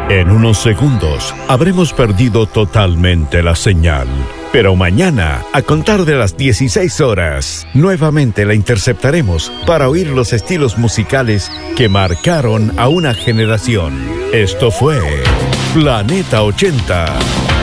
En unos segundos habremos perdido totalmente la señal. Pero mañana, a contar de las 16 horas, nuevamente la interceptaremos para oír los estilos musicales que marcaron a una generación. Esto fue Planeta 80.